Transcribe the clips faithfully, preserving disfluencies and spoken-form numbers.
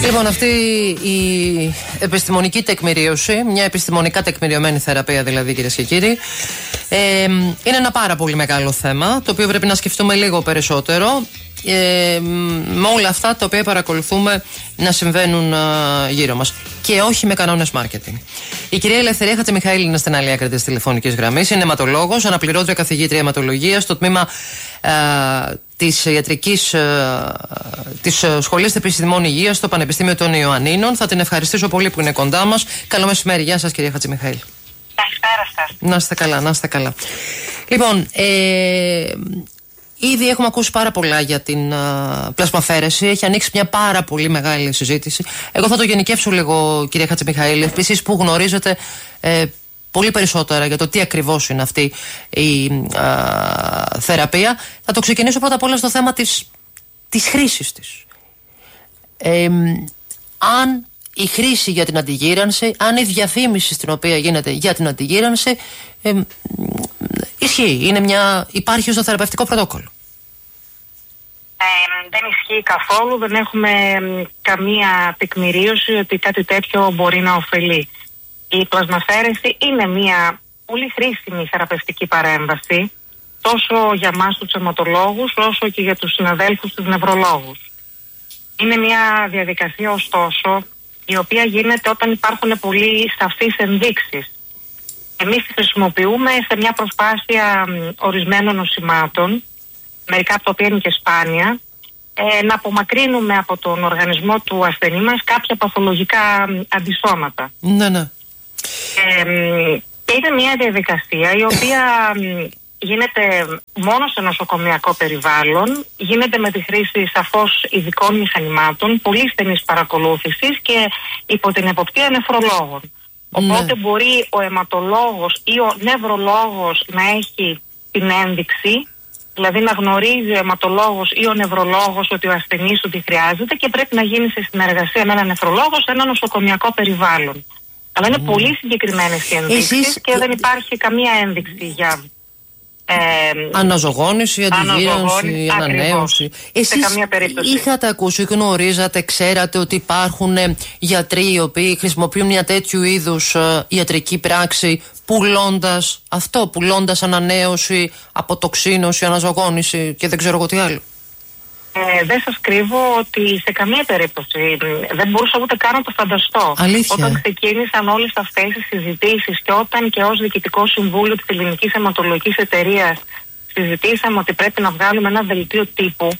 Λοιπόν, αυτή η επιστημονική τεκμηρίωση, μια επιστημονικά τεκμηριωμένη θεραπεία δηλαδή, κυρίες και κύριοι, ε, είναι ένα πάρα πολύ μεγάλο θέμα, το οποίο πρέπει να σκεφτούμε λίγο περισσότερο, ε, με όλα αυτά τα οποία παρακολουθούμε να συμβαίνουν α, γύρω μας. Και όχι με κανόνες marketing. Η κυρία Ελευθερία Χατζημιχαήλ είναι στην άλλη άκρη της τηλεφωνικής γραμμής. Είναι αιματολόγος, αναπληρώτρια καθηγήτρια αιματολογίας στο τμήμα α, της ιατρικής α, της Σχολής Επιστημών Υγείας στο Πανεπιστήμιο των Ιωαννίνων. Θα την ευχαριστήσω πολύ που είναι κοντά μας. Καλό μεσημέρι. Γεια σας, κυρία Χατζημιχαήλ. Καλησπέρα σας. Να είστε καλά, να είστε καλά. Λοιπόν, ε, ήδη έχουμε ακούσει πάρα πολλά για την α, πλασμαφαίρεση. Έχει ανοίξει μια πάρα πολύ μεγάλη συζήτηση. Εγώ θα το γενικεύσω λίγο, κυρία Χατζημιχαήλ, επίσης που γνωρίζετε ε, πολύ περισσότερα για το τι ακριβώς είναι αυτή η α, θεραπεία. Θα το ξεκινήσω πρώτα απ' όλα στο θέμα της, της χρήσης της. Ε, αν η χρήση για την αντιγύρανση, αν η διαφήμιση στην οποία γίνεται για την αντιγύρανση ε, ισχύει, είναι μια, υπάρχει στο θεραπευτικό πρωτόκολλο. Ε, δεν ισχύει καθόλου, δεν έχουμε καμία τεκμηρίωση ότι κάτι τέτοιο μπορεί να ωφελεί. Η πλασμαφαίρεση είναι μια πολύ χρήσιμη θεραπευτική παρέμβαση, τόσο για μας τους αιματολόγους όσο και για τους συναδέλφους τους νευρολόγους. Είναι μια διαδικασία ωστόσο η οποία γίνεται όταν υπάρχουν πολύ σαφείς ενδείξεις. Εμείς τη χρησιμοποιούμε σε μια προσπάθεια ορισμένων νοσημάτων, μερικά από τα οποία είναι και σπάνια, ε, να απομακρύνουμε από τον οργανισμό του ασθενή μας κάποια παθολογικά αντισώματα. Ναι, ναι. Ε, και είναι μια διαδικασία η οποία γίνεται μόνο σε νοσοκομιακό περιβάλλον, γίνεται με τη χρήση σαφώς ειδικών μηχανημάτων, πολύ στενής παρακολούθησης και υπό την εποπτεία νεφρολόγων. Οπότε ναι. μπορεί ο αιματολόγος ή ο νευρολόγος να έχει την ένδειξη, δηλαδή να γνωρίζει ο αιματολόγος ή ο νευρολόγος ότι ο ασθενής του τι χρειάζεται και πρέπει να γίνει σε συνεργασία με έναν νεφρολόγο σε ένα νοσοκομιακό περιβάλλον. Αλλά είναι mm. πολύ συγκεκριμένες οι ενδείξεις Εσείς... και δεν υπάρχει καμία ένδειξη για Ε, αναζωγόνηση, αντιγύρανση, ανανέωση. Εσείς είχατε ακούσει, γνωρίζατε, ξέρατε ότι υπάρχουν γιατροί οι οποίοι χρησιμοποιούν μια τέτοιου είδους ε, ιατρική πράξη πουλώντας αυτό, πουλώντας ανανέωση, αποτοξίνωση, αναζωγόνηση και δεν ξέρω εγώ τι άλλο? Ε, δεν σας κρύβω ότι σε καμία περίπτωση δεν μπορούσα ούτε καν να το φανταστώ. Αλήθεια. Όταν ξεκίνησαν όλες αυτές οι συζητήσεις και όταν και ως Διοικητικό Συμβούλιο της Ελληνικής Αιματολογικής Εταιρείας συζητήσαμε ότι πρέπει να βγάλουμε ένα δελτίο τύπου,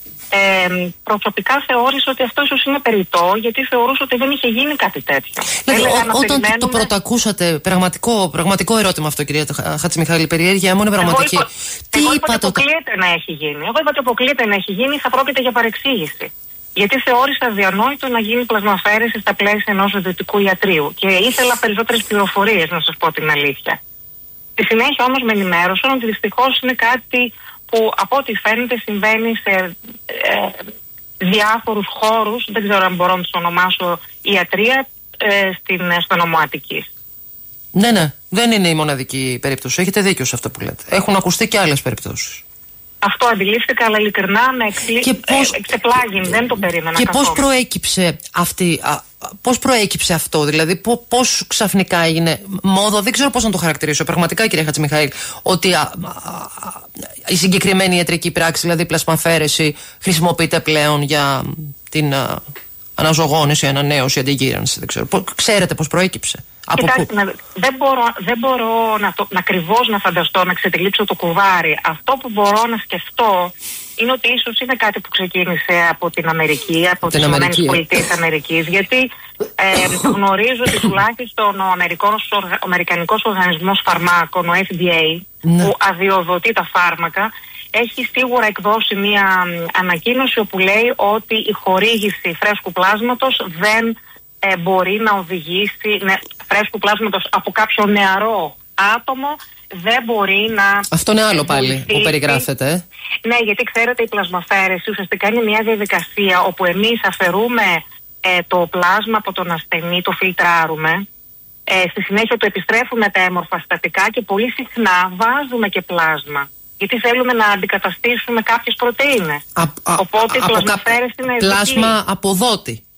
ε, προσωπικά θεώρησα ότι αυτό ίσως είναι περιττό, γιατί θεωρούσα ότι δεν είχε γίνει κάτι τέτοιο. Δηλαδή, ό, όταν περιμένουμε... το πρωτακούσατε, πραγματικό, πραγματικό ερώτημα αυτό, κυρία Χατζημιχαήλ, περιέργεια μου είναι πραγματική. Εγώ είπα, τι εγώ είπα ότι αποκλείεται να έχει γίνει. Εγώ είπα ότι αποκλείεται να έχει γίνει, θα πρόκειται για παρεξήγηση. Γιατί θεώρησα διανόητο να γίνει πλασμαφαίρεση στα πλαίσια ενός ιδιωτικού ιατρείου. Και ήθελα περισσότερες πληροφορίες, να σας πω την αλήθεια. Στη συνέχεια όμως με ενημέρωσαν ότι δυστυχώς είναι κάτι που από ό,τι φαίνεται συμβαίνει σε ε, διάφορους χώρους, δεν ξέρω αν μπορώ να τους ονομάσω ιατρία, ε, στην, στο νομό Αττικής. Ναι, ναι, δεν είναι η μοναδική περίπτωση. Έχετε δίκιο σε αυτό που λέτε. Έχουν ακουστεί και άλλες περιπτώσεις. Αυτό αντιλήφθηκα, αλλά ειλικρινά με εξλή... πώς... ε, ξεπλάγει, δεν το περίμενα και καθόλου. Και πώς προέκυψε αυτή... Α, πώς προέκυψε αυτό, δηλαδή πώς ξαφνικά έγινε μόδα, δεν ξέρω πώς να το χαρακτηρίσω πραγματικά, κυρία Χατζημιχαήλ, ότι α, α, α, η συγκεκριμένη ιατρική πράξη, δηλαδή η πλασμαφαίρεση, χρησιμοποιείται πλέον για την α, αναζωγόνηση, ανανέωση, αντιγύρανση, δεν ξέρω. Ξέρετε πώς προέκυψε? Κοιτάξτε, να, δεν μπορώ, δεν μπορώ να, το, να ακριβώς να φανταστώ, να ξετυλίξω το κουβάρι. Αυτό που μπορώ να σκεφτώ είναι ότι ίσως είναι κάτι που ξεκίνησε από την Αμερική, από τις Ηνωμένες Πολιτείες Αμερικής, γιατί ε, γνωρίζω ότι τουλάχιστον ο, ο Αμερικανικός Οργανισμός Φαρμάκων, ο εφ ντι έι, ναι. που αδειοδοτεί τα φάρμακα, έχει σίγουρα εκδώσει μια ανακοίνωση όπου λέει ότι η χορήγηση φρέσκου πλάσματος δεν ε, μπορεί να οδηγήσει, ναι, φρέσκου πλάσματος από κάποιο νεαρό άτομο δεν μπορεί να... Αυτό είναι άλλο πάλι που περιγράφεται. Ε? Ναι, γιατί ξέρετε η πλασμαφαίρεση ουσιαστικά είναι μια διαδικασία όπου εμείς αφαιρούμε ε, το πλάσμα από τον ασθενή, το φιλτράρουμε, ε, στη συνέχεια το επιστρέφουμε τα έμορφα συστατικά και πολύ συχνά βάζουμε και πλάσμα. Γιατί θέλουμε να αντικαταστήσουμε κάποιες πρωτεΐνες. Α, α, Οπότε η πλασμαφαίρεση είναι πλάσμα αποδότη.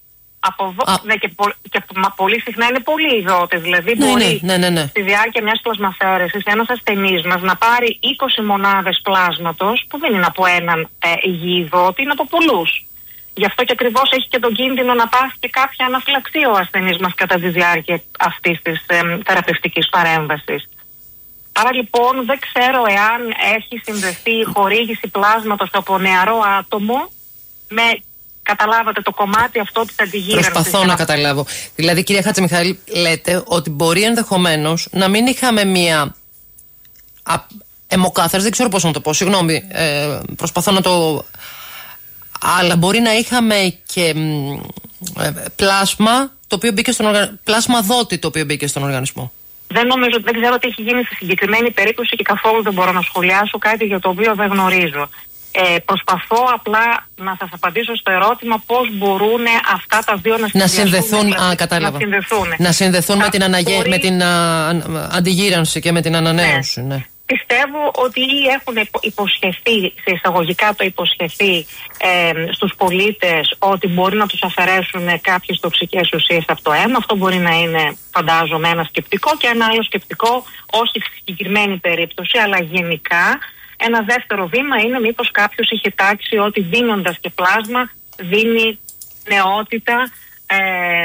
Από δο... ναι, και, πο... και πολύ συχνά είναι πολλοί ειδότες. Δηλαδή, ναι, μπορεί ναι, ναι, ναι. στη διάρκεια μιας πλασμαφαίρεσης ένας ασθενής μας να πάρει είκοσι μονάδες πλάσματος, που δεν είναι από έναν ε, υγιή ειδότη, είναι από πολλούς. Γι' αυτό και ακριβώς έχει και τον κίνδυνο να πάθει και κάποια αναφυλαξία ο ασθενής μας κατά τη διάρκεια αυτής της ε, θεραπευτικής παρέμβασης. Άρα λοιπόν δεν ξέρω εάν έχει συνδεθεί η χορήγηση πλάσματος από νεαρό άτομο με, καταλάβατε, το κομμάτι αυτό της αντιγύρανσης. Προσπαθώ να καταλάβω. Δηλαδή, κυρία Χατζημιχαήλ, λέτε ότι μπορεί ενδεχομένως να μην είχαμε μία αιμοκάθαρση, δεν ξέρω πώς να το πω, συγγνώμη, ε, προσπαθώ να το... Αλλά μπορεί να είχαμε και ε, πλάσμα, το οποίο μπήκε στον οργανισμό, πλάσμα δότη το οποίο μπήκε στον οργανισμό. Δεν νομίζω, δεν ξέρω τι έχει γίνει στη συγκεκριμένη περίπτωση και καθόλου δεν μπορώ να σχολιάσω κάτι για το οποίο δεν γνωρίζω. Ε, προσπαθώ απλά να σας απαντήσω στο ερώτημα πώς μπορούν αυτά τα δύο να, να συνδεθούν. Δηλαδή, α, κατάλαβα. Να συνδεθούν, να συνδεθούν με την, αναγε... μπορεί... με την α, αντιγύρανση και με την ανανέωση. Ναι. Ναι. Πιστεύω ότι έχουν υποσχεθεί, σε εισαγωγικά το υποσχεθεί ε, στους πολίτες ότι μπορεί να τους αφαιρέσουν κάποιες τοξικές ουσίες από το αίμα. Αυτό μπορεί να είναι, φαντάζομαι, ένα σκεπτικό, και ένα άλλο σκεπτικό, όχι στη συγκεκριμένη περίπτωση, αλλά γενικά. Ένα δεύτερο βήμα είναι μήπως κάποιος είχε τάξει ότι δίνοντας και πλάσμα δίνει νεότητα ε,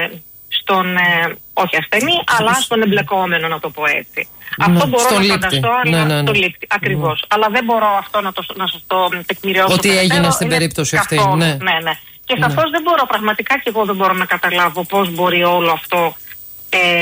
στον, ε, όχι ασθενή, αλλά στον εμπλεκόμενο, να το πω έτσι. Ναι, αυτό μπορώ να λήπτη. φανταστώ, ναι, αλλά ναι, ναι. το λήπτη, ακριβώς. Ναι. Αλλά δεν μπορώ αυτό να, το, να σας το τεκμηριώσω. Ότι έγινε περαιτέρω, στην περίπτωση αυτή. Καθόλου, ναι. ναι, ναι. Και σαφώς ναι. δεν μπορώ, πραγματικά και εγώ δεν μπορώ να καταλάβω πώς μπορεί όλο αυτό ε,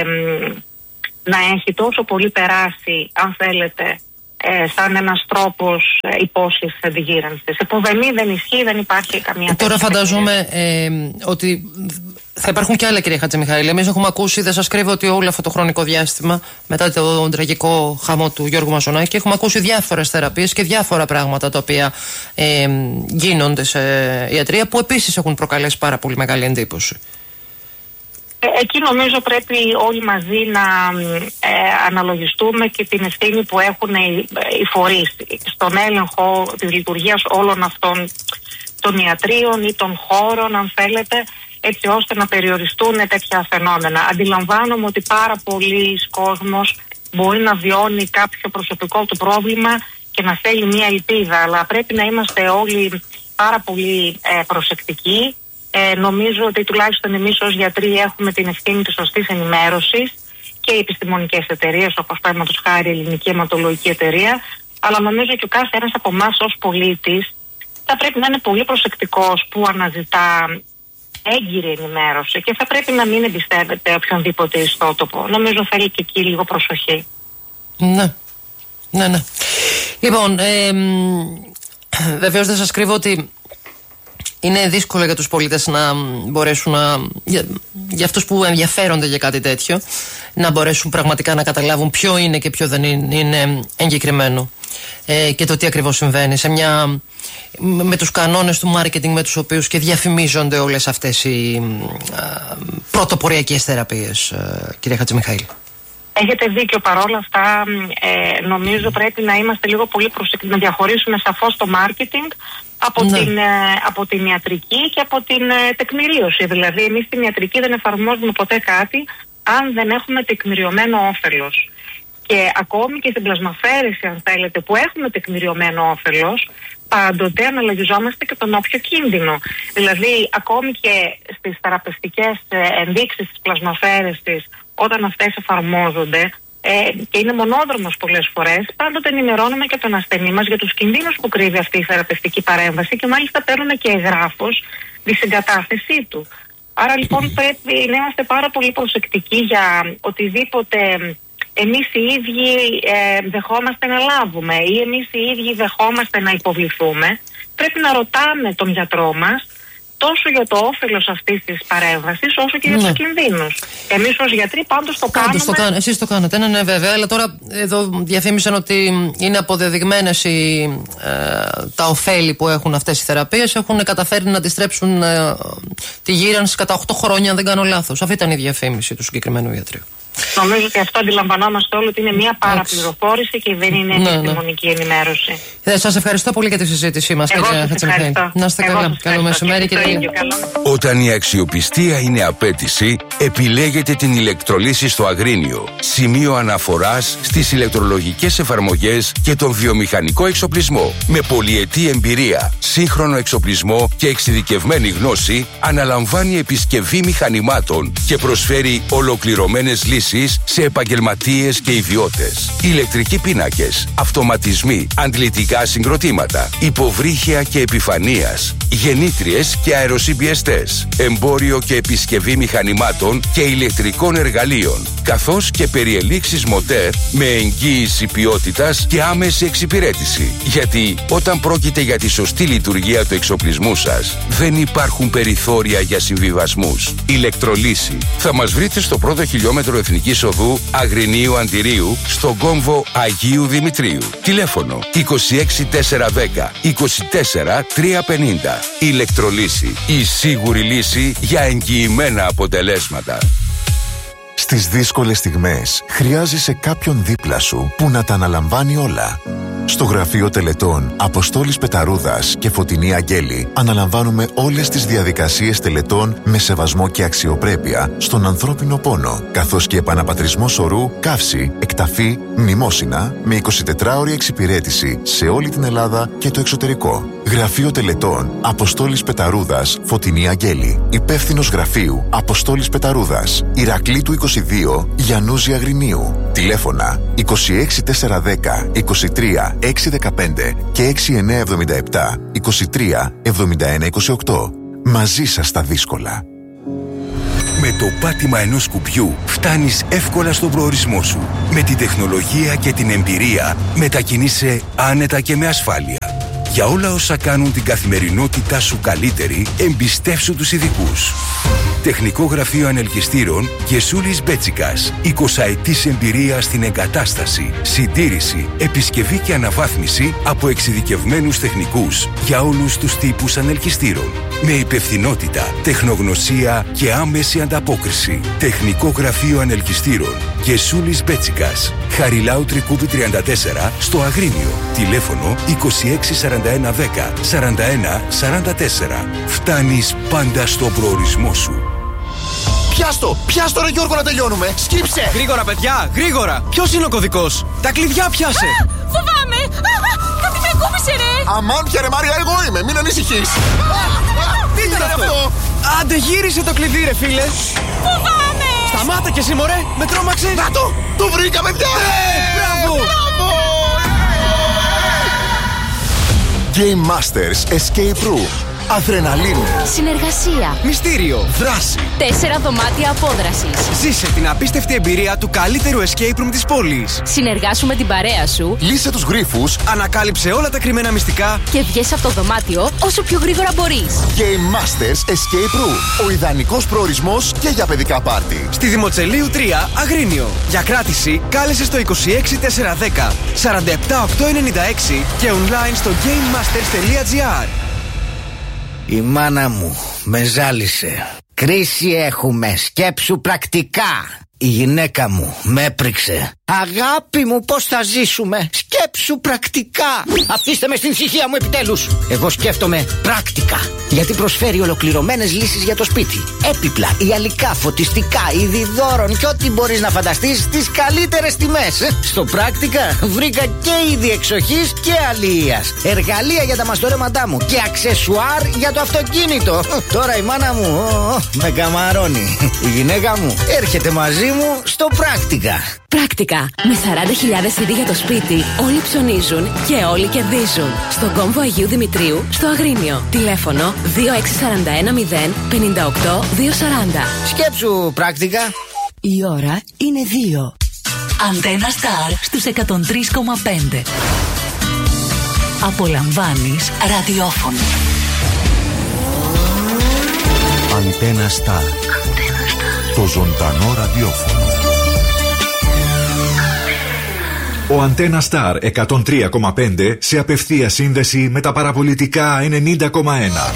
να έχει τόσο πολύ περάσει, αν θέλετε, Ε, σαν ένας τρόπος ε, υπόσχεσης αντιγύρανσης. Επουδενή δεν ισχύει, δεν υπάρχει καμία. Τώρα φανταζόμαι ε, ότι θα υπάρχουν και άλλα, κυρία Χατζημιχαήλ. Εμείς έχουμε ακούσει, δεν σας κρύβω, ότι όλο αυτό το χρονικό διάστημα, μετά τον τραγικό χαμό του Γιώργου Μαζονάκη, έχουμε ακούσει διάφορες θεραπείες και διάφορα πράγματα τα οποία ε, γίνονται σε ιατρία, που επίσης έχουν προκαλέσει πάρα πολύ μεγάλη εντύπωση. Εκεί νομίζω πρέπει όλοι μαζί να ε, αναλογιστούμε και την ευθύνη που έχουν οι, οι φορείς στον έλεγχο της λειτουργίας όλων αυτών των ιατρίων ή των χώρων, αν θέλετε, έτσι ώστε να περιοριστούν τέτοια φαινόμενα. Αντιλαμβάνομαι ότι πάρα πολλοί κόσμος μπορεί να βιώνει κάποιο προσωπικό του πρόβλημα και να θέλει μια ελπίδα, αλλά πρέπει να είμαστε όλοι πάρα πολύ ε, προσεκτικοί. Ε, νομίζω ότι τουλάχιστον εμείς ως γιατροί έχουμε την ευθύνη της σωστής ενημέρωσης, και οι επιστημονικές εταιρείες, όπως παραδείγματος χάρη η Ελληνική Αιματολογική Εταιρεία, αλλά νομίζω και ο κάθε ένας από εμάς ως πολίτης θα πρέπει να είναι πολύ προσεκτικός που αναζητά έγκυρη ενημέρωση και θα πρέπει να μην εμπιστεύεται οποιονδήποτε ιστότοπο. Νομίζω θέλει και εκεί λίγο προσοχή. Ναι, ναι, ναι. Λοιπόν, ε, βεβαίως δεν σας κρύβω ότι είναι δύσκολο για τους πολίτες να μπορέσουν να, για, για αυτούς που ενδιαφέρονται για κάτι τέτοιο, να μπορέσουν πραγματικά να καταλάβουν ποιο είναι και ποιο δεν είναι, είναι εγκεκριμένο ε, και το τι ακριβώς συμβαίνει σε μια, με τους κανόνες του μάρκετινγκ με τους οποίους και διαφημίζονται όλες αυτές οι α, πρωτοποριακές θεραπείες, α, κυρία Χατζημιχαήλ. Έχετε δίκιο. Παρόλα αυτά, ε, νομίζω πρέπει να είμαστε λίγο πολύ προσεκτικοί, να διαχωρίσουμε σαφώς το μάρκετινγκ από, ναι. την, ε, από την ιατρική και από την ε, τεκμηρίωση. Δηλαδή, εμείς στην ιατρική δεν εφαρμόζουμε ποτέ κάτι αν δεν έχουμε τεκμηριωμένο όφελος. Και ακόμη και στην πλασμαφέρεση, αν θέλετε, που έχουμε τεκμηριωμένο όφελος, πάντοτε αναλογιζόμαστε και τον όποιο κίνδυνο. Δηλαδή, ακόμη και στις θεραπευτικές ενδείξεις της πλασμαφέρεσης, όταν αυτές εφαρμόζονται ε, και είναι μονόδρομος πολλές φορές, πάντοτε ενημερώνουμε και τον ασθενή μας για τους κινδύνους που κρύβει αυτή η θεραπευτική παρέμβαση και μάλιστα παίρνουμε και εγγράφος τη συγκατάθεσή του. Άρα λοιπόν πρέπει να είμαστε πάρα πολύ προσεκτικοί για οτιδήποτε εμείς οι ίδιοι ε, δεχόμαστε να λάβουμε ή εμείς οι ίδιοι δεχόμαστε να υποβληθούμε. Πρέπει να ρωτάμε τον γιατρό μας τόσο για το όφελος αυτής της παρέμβασης, όσο και για ναι. τους κινδύνους. Εμείς ως γιατροί πάντως το κάνουμε. Το κάνουμε. Εσείς το κάνετε, ναι, ναι, βέβαια. Αλλά τώρα εδώ διαφήμισαν ότι είναι αποδεδειγμένες οι, ε, τα ωφέλη που έχουν αυτές οι θεραπείες. Έχουν καταφέρει να αντιστρέψουν ε, τη γύρανση κατά οκτώ χρόνια, αν δεν κάνω λάθος. Αυτή ήταν η διαφήμιση του συγκεκριμένου ιατρίου. Νομίζω ότι αυτό αντιλαμβανόμαστε όλοι ότι είναι μια παραπληροφόρηση και δεν είναι ναι, επιστημονική ναι. ενημέρωση. Ε, σας ευχαριστώ πολύ για τη συζήτησή μας, κυρία Χατζημιχαήλ. Να είστε καλά. Καλό μεσημέρι, κυρία. Όταν η αξιοπιστία είναι απέτηση, επιλέγετε την ηλεκτρολύση στο Αγρίνιο. Σημείο αναφοράς στις ηλεκτρολογικές εφαρμογές και τον βιομηχανικό εξοπλισμό. Με πολυετή εμπειρία, σύγχρονο εξοπλισμό και εξειδικευμένη γνώση, αναλαμβάνει επισκευή μηχανημάτων και προσφέρει ολοκληρωμένες λύσεις σε επαγγελματίες και ιδιώτες. Ηλεκτρικοί πίνακες, αυτοματισμοί, αντλητικά συγκροτήματα, υποβρύχια και επιφανείας, γεννήτριες και αεροσυμπιεστές, εμπόριο και επισκευή μηχανημάτων και ηλεκτρικών εργαλείων, καθώς και περιελήξεις μοτέρ με εγγύηση ποιότητας και άμεση εξυπηρέτηση. Γιατί όταν πρόκειται για τη σωστή λειτουργία του εξοπλισμού σας, δεν υπάρχουν περιθώρια για συμβιβασμούς. Ηλεκτρολύση. Θα μας βρείτε στο πρώτο χιλιόμετρο Εθνικής Οδού Αγρινίου Αντιρίου, στον κόμβο Αγίου Δημητρίου. Τηλέφωνο είκοσι έξι τετρακόσια δέκα είκοσι τέσσερα τριακόσια πενήντα. Ηλεκτρολύση. Η σίγουρη λύση για εγγυημένα αποτελέσματα. Στις δύσκολες στιγμές χρειάζεσαι κάποιον δίπλα σου που να τα αναλαμβάνει όλα. Στο γραφείο τελετών Αποστόλης Πεταρούδας και Φωτεινή Αγγέλη αναλαμβάνουμε όλες τις διαδικασίες τελετών με σεβασμό και αξιοπρέπεια στον ανθρώπινο πόνο, καθώς και επαναπατρισμό σωρού, καύση, εκταφή, μνημόσυνα με εικοσιτετράωρη εξυπηρέτηση σε όλη την Ελλάδα και το εξωτερικό. Γραφείο τελετών Αποστόλης Πεταρούδας Φωτεινή Αγγέλη. Υπεύθυνος γραφείου Αποστόλης Πεταρούδας, Ηρακλή του είκοσι δύο, Γιαννούζη Αγρινίου. Τηλέφωνα είκοσι έξι τετρακόσια δέκα είκοσι τρία έξι δεκαπέντε και έξι εννιά εβδομήντα επτά είκοσι τρία εβδομήντα ένα είκοσι οκτώ. Μαζί σας στα δύσκολα. Με το πάτημα ενός σκουπιού φτάνεις εύκολα στον προορισμό σου. Με την τεχνολογία και την εμπειρία μετακινείσαι άνετα και με ασφάλεια. Για όλα όσα κάνουν την καθημερινότητά σου καλύτερη, εμπιστεύσου τους ειδικούς. Τεχνικό Γραφείο Ανελκυστήρων Γεσούλης Μπέτσικας. εικοσαετής εμπειρία στην εγκατάσταση, συντήρηση, επισκευή και αναβάθμιση από εξειδικευμένους τεχνικούς για όλους τους τύπους ανελκυστήρων. Με υπευθυνότητα, τεχνογνωσία και άμεση ανταπόκριση. Τεχνικό Γραφείο Ανελκυστήρων Γεσούλης Μπέτσικας. Χαριλάου Τρικούπη τριάντα τέσσερα στο Αγρίνιο. Τηλέφωνο είκοσι έξι σαράντα ένα δέκα σαράντα ένα σαράντα τέσσερα. Φτάνεις πάντα στο προορισμό σου. Πιάστο! Πιάστο ρε Γιώργο να τελειώνουμε! Σκύψε! Γρήγορα παιδιά! Γρήγορα! Ποιος είναι ο κωδικός? Τα κλειδιά πιάσε! Α, φοβάμαι! Α, κάτι με ακούμπησε ρε! Αμάν πια ρε Μάρια, εγώ είμαι! Μην ανησυχείς! Τι ήταν αυτό? Άντε γύρισε το κλειδί ρε φίλε! Φοβάμαι! Σταμάτα κι εσύ μωρέ! Με τρόμαξες! Να το! Το βρήκαμε πια! Μπράβο! Μπράβο! Game Masters Escape Room. Αδρεναλίνη. Συνεργασία. Μυστήριο. Δράση. Τέσσερα δωμάτια απόδρασης. Ζήσε την απίστευτη εμπειρία του καλύτερου escape room της πόλης. Συνεργάσου με την παρέα σου. Λύσε τους γρίφους. Ανακάλυψε όλα τα κρυμμένα μυστικά. Και βγες από το δωμάτιο όσο πιο γρήγορα μπορείς. Game Masters Escape Room. Ο ιδανικός προορισμός και για παιδικά πάρτι. Στη Δημοτσελείου τρία, Αγρίνιο. Για κράτηση κάλεσε στο είκοσι έξι τετρακόσια δέκα σαράντα επτά οκτακόσια ενενήντα έξι και online στο gamemasters τελεία gr. Η μάνα μου με ζάλισε. Κρίση έχουμε, σκέψου πρακτικά. Η γυναίκα μου με έπριξε. Αγάπη μου, πώς θα ζήσουμε? Σκέψου πρακτικά. Αφήστε με στην ησυχία μου επιτέλους. Εγώ σκέφτομαι πράκτικα, γιατί προσφέρει ολοκληρωμένες λύσεις για το σπίτι. Έπιπλα, ιαλικά, φωτιστικά, είδη δώρων και ό,τι μπορείς να φανταστείς στις καλύτερες τιμές. Στο πράκτικα βρήκα και είδη εξοχής και αλληλείας, εργαλεία για τα μαστορέματά μου και αξεσουάρ για το αυτοκίνητο. Τώρα η μάνα μου ο, με καμαρώνει. Η γυναίκα μου έρχεται μαζί μου στο πράκτικα. Πράκτικα. Με σαράντα χιλιάδες είδη για το σπίτι, όλοι ψωνίζουν και όλοι κερδίζουν. Στον κόμβο Αγίου Δημητρίου, στο Αγρίνιο. Τηλέφωνο δύο έξι τέσσερα ένα μηδέν πενήντα οκτώ διακόσια σαράντα. Σκέψου πράκτικα. Η ώρα είναι δύο. Αντένα Σταρ στους εκατόν τρία κόμμα πέντε. Απολαμβάνεις ραδιόφωνο. Αντένα Σταρ. Το ζωντανό ραδιόφωνο. Ο Αντένα Σταρ εκατόν τρία κόμμα πέντε σε απευθεία σύνδεση με τα παραπολιτικά ενενήντα κόμμα ένα.